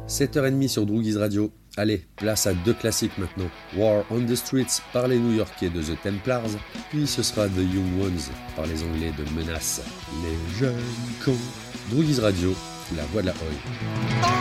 7h30 sur Droogies Radio. Allez, place à 2 classiques maintenant. War on the Streets par les New-Yorkais de The Templars, puis ce sera The Young Ones par les Anglais de Menace. Les jeunes cons. Droogies Radio, la voix de la Oi.